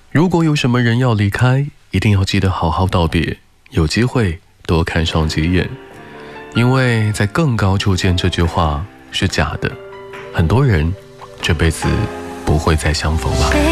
如果有什么人要离开，一定要记得好好道别，有机会多看上几眼，因为在更高处见这句话是假的，很多人这辈子不会再相逢了。